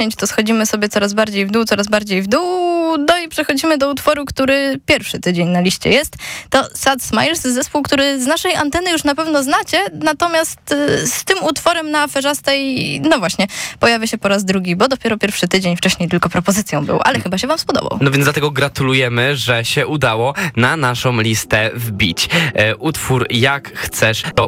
10, to schodzimy sobie coraz bardziej w dół, no i przechodzimy do utworu, który pierwszy tydzień na liście jest. To Sad Smiles, zespół, który z naszej anteny już na pewno znacie, natomiast z tym utworem na Aferzastej, no właśnie, pojawia się po raz drugi, bo dopiero pierwszy tydzień wcześniej tylko propozycją był, ale chyba się wam spodobał. No więc dlatego gratulujemy, że się udało na naszą listę wbić. Utwór Jak Chcesz to